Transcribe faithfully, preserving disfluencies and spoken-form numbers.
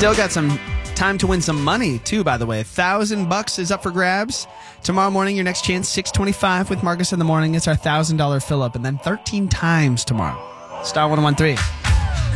Still got some time to win some money, too, by the way. A thousand bucks is up for grabs. Tomorrow morning, your next chance, six twenty-five with Marcus in the morning. It's our one thousand dollars fill-up, and then thirteen times tomorrow. Star one oh one three.